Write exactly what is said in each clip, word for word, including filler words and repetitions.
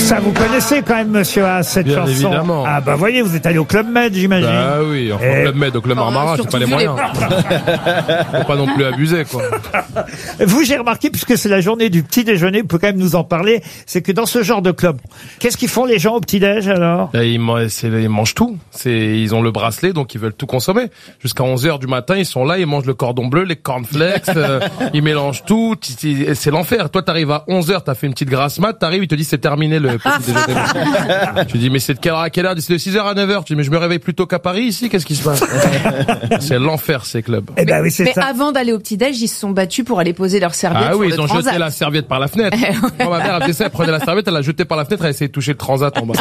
Ça, vous connaissez quand même, monsieur Haas, cette Bien chanson. évidemment. Ah bah voyez, vous êtes allé au Club Med, j'imagine. Bah oui, enfin, Et- Club Med, au Club Marmara, c'est pas les moyens. Faut pas non plus abuser, quoi. Vous, j'ai remarqué, puisque c'est la journée du petit déjeuner, vous pouvez quand même nous en parler, c'est que dans ce genre de club, qu'est-ce qu'ils font les gens au petit-déj alors? Là, ils, man- c'est- ils mangent tout. C'est, ils ont le bracelet, donc ils veulent tout consommer. Jusqu'à onze heures du matin, ils sont là, ils mangent le cordon bleu, les cornflakes, euh, ils mélangent tout. t- t- C'est l'enfer. Toi, t'arrives à onze heures, t'as fait une petite grasse mat, t'arrives, ils te disent c'est terminé le petit déjeuner. Tu dis mais c'est de quelle heure à quelle heure? C'est de six heures à neuf heures. Tu dis mais je me réveille plus tôt qu'à Paris ici, qu'est-ce qui se passe? C'est l'enfer, ces clubs. Eh ben oui, c'est Mais ça. avant d'aller au petit-déj, ils se sont battus pour aller poser leur serviette Ah sur oui, le ils ont transat. jeté la serviette par la fenêtre. Quand ma mère a fait ça, elle prenait la serviette, elle l'a jetée par la fenêtre, elle a essayé de toucher le transat en bas.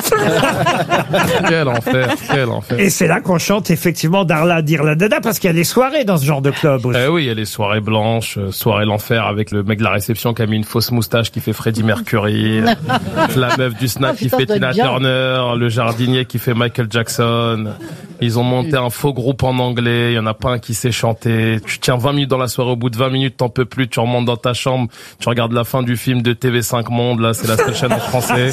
Quel enfer, quel enfer. Et c'est là qu'on chante effectivement Darla Dirla Dada, parce qu'il y a des soirées dans ce genre de club aussi. Eh oui, il y a les soirées blanches, euh, soirée l'enfer avec le mec de la réception qui a mis une fausse moustache qui fait Freddie Mercury, la meuf du snack Ah, qui putain, fait ça doit Tina être bien. Turner, le jardinier qui fait Michael Jackson. Ils ont monté un faux groupe en anglais, il y en a pas un qui sait chanter. Tu tiens vingt minutes dans la soirée, au bout de vingt minutes, t'en peux plus, tu remontes dans ta chambre, tu regardes la fin du film de T V cinq Monde, là, c'est la seule chaîne en français.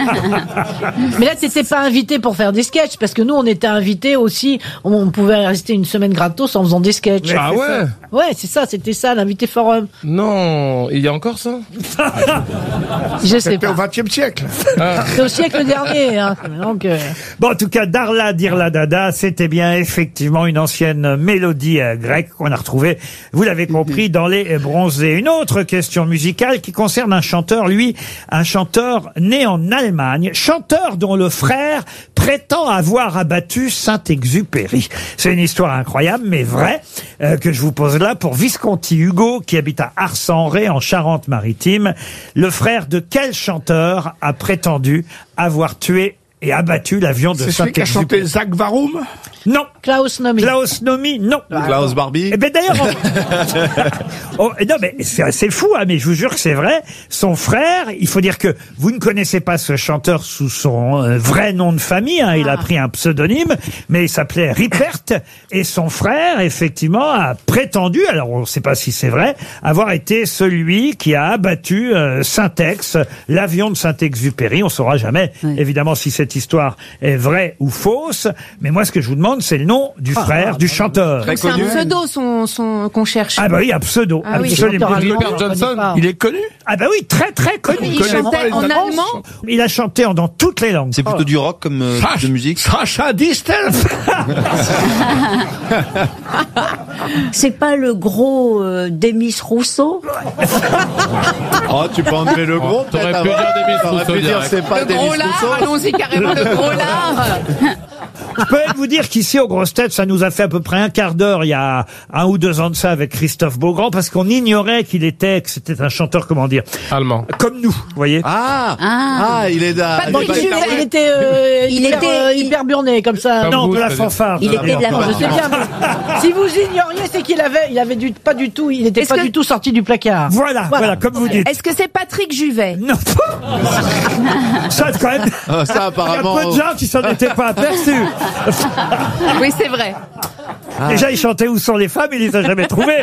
Mais là, t'étais pas invité pour faire des sketchs, parce que nous, on était invités aussi. On, on pouvait rester une semaine gratos en faisant des sketchs. Ah ouais? Ouais, c'est ça, c'était ça, l'invité forum. Non, il y a encore ça? Je sais C'était au pas. vingtième siècle. C'est au siècle dernier, hein. Donc, euh, Bon, en tout cas, Darla Dirla Dada, c'était bien effectivement une ancienne mélodie euh, grecque qu'on a retrouvée, vous l'avez compris, dans les bronzés. Une autre question musicale qui concerne un chanteur, lui, un chanteur né en Allemagne, chanteur dont le frère prétend avoir abattu Saint-Exupéry. C'est une histoire incroyable, mais vraie, euh, que je vous pose là pour Visconti Hugo, qui habite à Arcenré, en Charente-Maritime. Le frère de quel chanteur a prétendu avoir tué et abattu l'avion de C'est celui qui a chanté Saint-Exupéry? Zach Varum. Non. Klaus Nomi. Klaus Nomi, non. Klaus Barbie. Eh ben d'ailleurs, on- oh, non mais c'est c'est fou, hein, mais je vous jure que c'est vrai. Son frère, il faut dire que vous ne connaissez pas ce chanteur sous son euh, vrai nom de famille. Hein, il a pris un pseudonyme, mais il s'appelait Ripert. Et son frère, effectivement, a prétendu, alors on ne sait pas si c'est vrai, avoir été celui qui a abattu euh, Saint-Ex, l'avion de Saint-Exupéry. On saura jamais, Oui. évidemment, si cette histoire est vraie ou fausse. Mais moi, ce que je vous demande, c'est le nom du frère du chanteur. Très C'est un connu. pseudo son, son, qu'on cherche. Ah bah oui, un pseudo, Ah oui. absolument. Chanteur allemand, Rupert on connaît Johnson, pas. Il est connu. Ah bah oui, très très connu. Il connaît pas chantait les en Allemands. allemand. Il a chanté en dans toutes les langues. C'est plutôt du rock comme euh, type Sacha- de musique. Sacha Distel. C'est pas le gros euh, Demis Rousseau? Oh, tu peux enlever le gros. T'aurais peut-être, pu dire avant. Demis T'aurais Rousseau pu dire direct. c'est pas Le Demis gros lard, Rousseau. allons-y carrément, le gros lard. Je peux même vous dire qu'ici, aux grosses têtes, ça nous a fait à peu près un quart d'heure, il y a un ou deux ans de ça, avec Christophe Beaugrand, parce qu'on ignorait qu'il était, que c'était un chanteur, comment dire, Allemand. comme nous, vous voyez. Ah, Ah. ah, il est là. Pas de Bon, Patrick il, Juvet. il était, euh, Il hyper, était- euh, il- hyper burné, comme ça. Comme Non, vous, de la c'est-à-dire. fanfare. Il était de la Non, je sais bien, mais si vous ignoriez, c'est qu'il avait, il avait du, pas du tout, il était Est-ce pas que- du tout sorti du placard. Voilà, voilà, comme vous dites. Est-ce que c'est Patrick Juvet? Non. Ça, quand même, Ah, ça, il y a apparemment. peu de gens qui s'en étaient pas aperçus. Oui, c'est vrai. Déjà, il chantait Où sont les femmes, il les a jamais trouvées.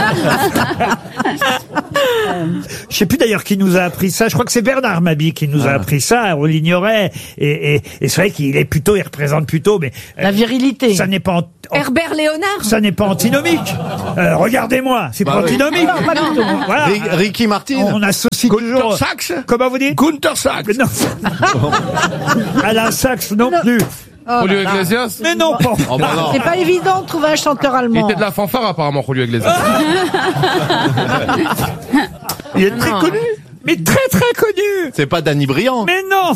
Je sais plus d'ailleurs qui nous a appris ça. Je crois que c'est Bernard Mabie qui nous a appris ça. On l'ignorait. Et, et, et c'est vrai qu'il est plutôt, il représente plutôt, mais euh, La virilité. ça n'est pas, en- en- Herbert Léonard? ça n'est pas antinomique. Euh, regardez-moi, c'est pas Bah oui. antinomique. Non, pas du tout. Voilà. Ri- Ricky Martin. On associe toujours. Gunther Sachs. Comment vous dites? Gunther Sachs. Non. Alain Sachs non plus. Julio Iglesias? Mais non, pas. Oh, bah non. C'est pas évident de trouver un chanteur Il allemand. était de la fanfare apparemment, Julio Iglesias. Il est très Non. connu. Mais très très connu. C'est pas Danny Briand. Mais non.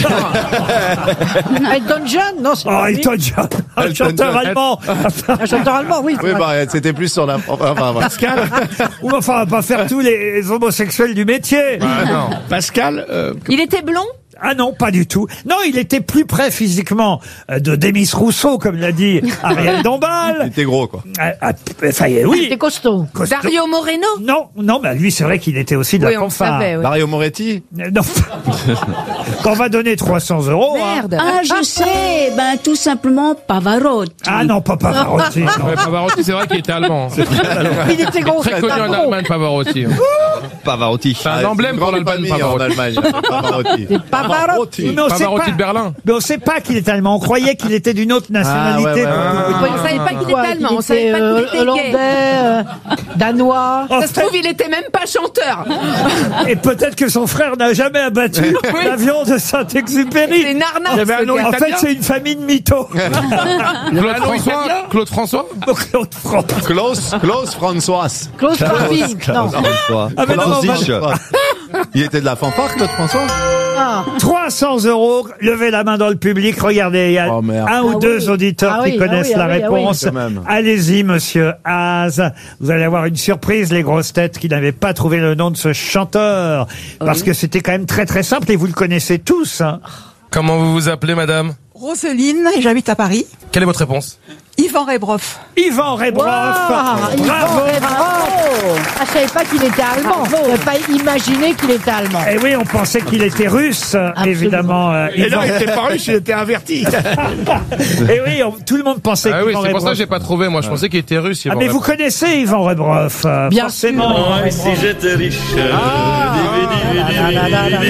Elton John? Non, c'est Oh, pas lui. Elton John, un Elton chanteur John. allemand. Un chanteur allemand, oui. Oui, bah, c'était plus sur la. Enfin, voilà. Pascal. Ou enfin, on va pas faire tous les homosexuels du métier. Ah non. Pascal. euh, Il était blond? Ah non, pas du tout. Non, il était plus près physiquement euh, de Demis Rousseau, comme l'a dit Ariel Il Dombal. était gros, quoi. Ah, ah, Enfin, Il oui. était costaud. Costaud. Dario Moreno? Non, non, bah lui, c'est vrai qu'il était aussi de Oui, la on le fanfare. savait, oui. Mario Moretti. Euh, Non. Qu'on va donner trois cents euros. hein. Merde. Ah, je sais, ben tout simplement Pavarotti. Ah non, pas Pavarotti. non. Ouais, Pavarotti, c'est vrai qu'il était allemand. Il était gros. Très connu en Allemagne, Pavarotti. Pavarotti. C'est un emblème pour l'Allemagne, en Pavarotti. Allemagne. Pavarotti. C'est pas Pavarotti. Mais on sait Pavarotti pas- de Berlin. Mais on sait pas qu'il est allemand. On croyait qu'il était d'une autre nationalité. Ah, ouais, ouais, pour ouais. tout vous dire. On savait pas qu'il était Quoi, allemand, qu'il on savait était, pas qu'il euh, était hollandais, gay. euh, danois. En Ça se fait- trouve, il était même pas chanteur. Et peut-être que son frère n'a jamais abattu Oui. l'avion de Saint-Exupéry. C'est Narnas. Il y avait un ce nom gars. En fait, italien. c'est une famille de mythos. Claude François. Claude François. Claude France. Klaus, Klaus Françoise. Klaus Barbie. Non. François. Ah, mais non, Klaus on va- Zich. Il était de la fanfare, Claude François? Ah. trois cents euros. Levez la main dans le public. Regardez, il y a Oh, merde. un ou Ah deux oui. auditeurs Ah qui oui, ah connaissent oui, la ah oui, ah oui. réponse. Quand même. Allez-y, monsieur Haas. Vous allez avoir une surprise, les grosses têtes, qui n'avaient pas trouvé le nom de ce chanteur. Parce que c'était quand même très très simple et vous le connaissez tous. hein. Comment vous vous appelez, madame? Roselyne, et j'habite à Paris. Quelle est votre réponse? Yvan Rebroff. Yvan Rebroff. Ah, Yvan Bravo. Rebroff. Ah, je savais pas qu'il était allemand. Je n'avais pas imaginé qu'il était allemand. Eh oui, on pensait qu'il était russe, évidemment. euh, Et là, Yvan. il était pas russe, il était averti. Eh oui, on- tout le monde pensait Ah qu'Yvan oui, c'est pour ça Rebroff- que j'ai pas trouvé. Moi, je pensais qu'il était russe. Ah, Yvan mais vous Rebroff. connaissez Yvan Rebroff, euh, Bien forcément. sûr. Si j'étais riche. Ah, là, là, là, là.